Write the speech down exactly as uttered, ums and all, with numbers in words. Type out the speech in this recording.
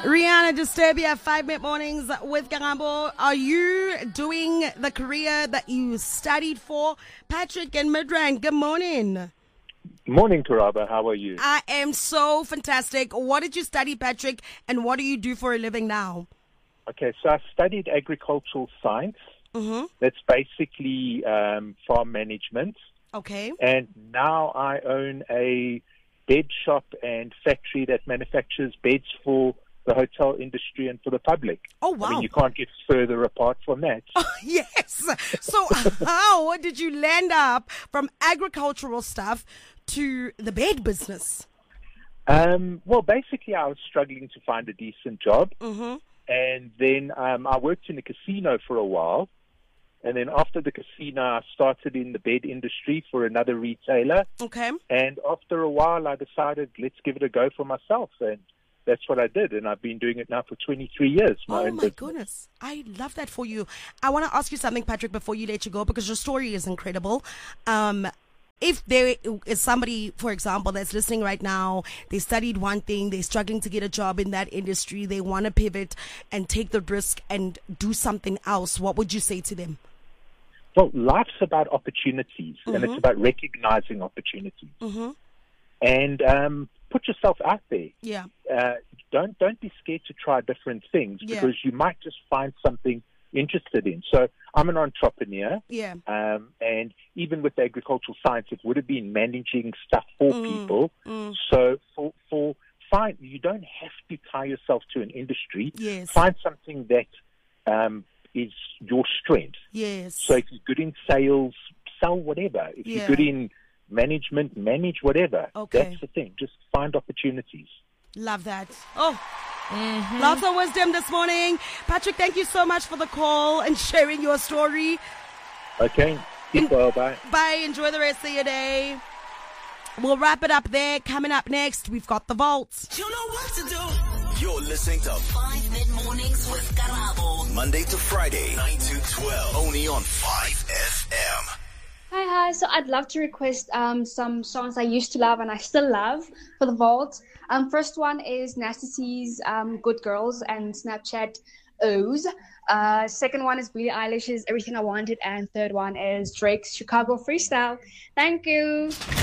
Rihanna Disturbia, Five Minute Mornings with Karabo. Are you doing the career that you studied for? Patrick and Midrand, good morning. Morning, Karaba. How are you? I am so fantastic. What did you study, Patrick, and what do you do for a living now? Okay, so I studied agricultural science. Mm-hmm. That's basically um, farm management. Okay. And now I own a bed shop and factory that manufactures beds for the hotel industry and for the public. Oh, wow. I mean, you can't get further apart from that. Oh, yes. So how did you land up from agricultural stuff to the bed business? Um, well, basically, I was struggling to find a decent job. Mm-hmm. And then um, I worked in a casino for a while. And then after the casino, I started in the bed industry for another retailer. Okay. And after a while, I decided, let's give it a go for myself. And that's what I did. And I've been doing it now for twenty-three years. My oh, own my business. goodness. I love that for you. I want to ask you something, Patrick, before you let you go, because your story is incredible. Um, if there is somebody, for example, that's listening right now, they studied one thing, they're struggling to get a job in that industry, they want to pivot and take the risk and do something else, what would you say to them? Well, life's about opportunities, Mm-hmm. and it's about recognizing opportunities. Mm-hmm. And um, put yourself out there. Yeah. Uh, don't don't be scared to try different things Yeah. because you might just find something interested in. So I'm an entrepreneur, Yeah. um, and even with agricultural science, it would have been managing stuff for Mm, people. mm. So for for find you don't have to tie yourself to an industry. Yes. Find something that um, is your strength. Yes. So if you're good in sales, sell whatever. If Yeah. you're good in management, manage whatever. Okay. That's the thing. Just find opportunities. Love that. Oh, lots of wisdom this morning. Patrick, thank you so much for the call and sharing your story. Okay. Keep well. Bye. Bye. Enjoy the rest of your day. We'll wrap it up there. Coming up next, we've got the vaults. You know what to do. You're listening to Five Mid Mornings with Karabo. Monday to Friday, nine to twelve. Only on five F M. Hi, hi. So I'd love to request um, some songs I used to love and I still love for the vault. Um, first one is Nasty C's um, Good Girls and Snapchat O's. Uh, second one is Billie Eilish's Everything I Wanted. And third one is Drake's Chicago Freestyle. Thank you.